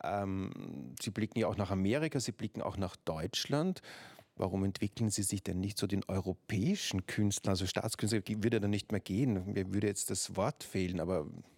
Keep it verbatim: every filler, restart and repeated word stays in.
ähm, Sie blicken ja auch nach Amerika, Sie blicken auch nach Deutschland. Warum entwickeln Sie sich denn nicht zu den europäischen Künstlern? Also Staatskünstler würde ja dann nicht mehr gehen. Mir würde jetzt das Wort fehlen, aber